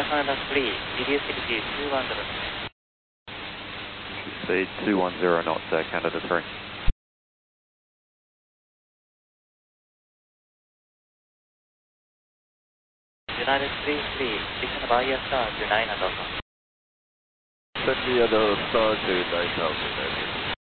Canada 3, TDS CDG 210. Speed 210 knots, Canada 3. United 33, Diction Bahia Star to 9,000. Send me a star to 9,000.